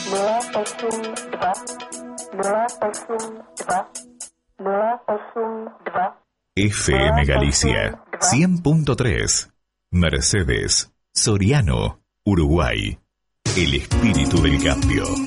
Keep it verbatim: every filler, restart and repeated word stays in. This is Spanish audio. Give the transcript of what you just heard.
nula osm dva, nula osm dva, nula osm dva. F M Galicia cien punto tres. Mercedes, Soriano, Uruguay. El espíritu del cambio.